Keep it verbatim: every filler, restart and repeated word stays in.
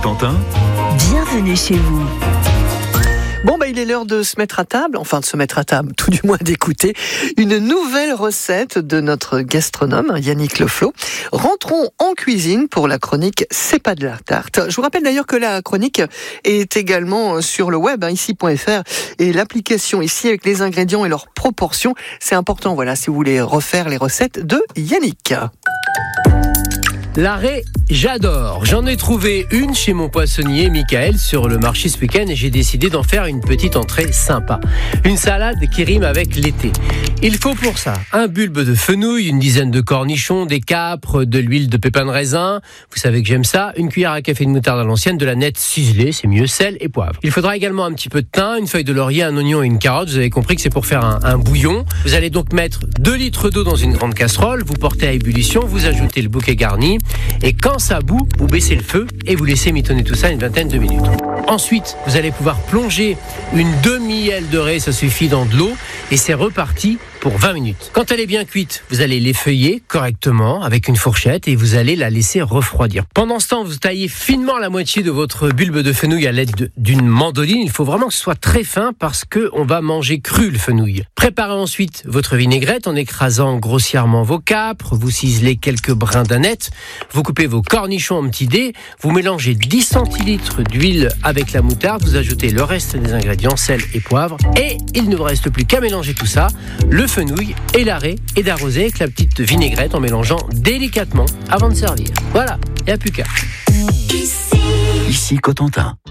Cotentin, bienvenue chez vous. Bon, bah, il est l'heure de se mettre à table, enfin de se mettre à table, tout du moins d'écouter une nouvelle recette de notre gastronome, Yannick Leflot. Rentrons en cuisine pour la chronique C'est pas de la tarte. Je vous rappelle d'ailleurs que la chronique est également sur le web, hein, ici point f r, et l'application ici avec les ingrédients et leurs proportions. C'est important, voilà, si vous voulez refaire les recettes de Yannick. L'arrêt, j'adore. J'en ai trouvé une chez mon poissonnier Michael sur le marché ce week-end et j'ai décidé d'en faire une petite entrée sympa. Une salade qui rime avec l'été. Il faut pour ça un bulbe de fenouil, une dizaine de cornichons, des capres, de l'huile de pépins de raisin. Vous savez que j'aime ça. Une cuillère à café de moutarde à l'ancienne, de la nette ciselée, c'est mieux, sel et poivre. Il faudra également un petit peu de thym, une feuille de laurier, un oignon et une carotte. Vous avez compris que c'est pour faire un, un bouillon. Vous allez donc mettre deux litres d'eau dans une grande casserole. Vous portez à ébullition, vous ajoutez le bouquet garni. Et quand ça bout, vous baissez le feu et vous laissez mitonner tout ça une vingtaine de minutes. Ensuite, vous allez pouvoir plonger une demi-aile de raie, ça suffit, dans de l'eau et c'est reparti pour vingt minutes. Quand elle est bien cuite, vous allez l'effeuiller correctement avec une fourchette et vous allez la laisser refroidir. Pendant ce temps, vous taillez finement la moitié de votre bulbe de fenouil à l'aide de, d'une mandoline. Il faut vraiment que ce soit très fin parce qu'on va manger cru le fenouil. Préparez ensuite votre vinaigrette en écrasant grossièrement vos capres. Vous ciselez quelques brins d'aneth. Vous coupez vos cornichons en petits dés. Vous mélangez dix centilitres d'huile avec la moutarde. Vous ajoutez le reste des ingrédients, sel et poivre. Et il ne vous reste plus qu'à mélanger tout ça. Le fenouil et l'arrêt et d'arroser avec la petite vinaigrette en mélangeant délicatement avant de servir. Voilà, il n'y a plus qu'à. ici Cotentin.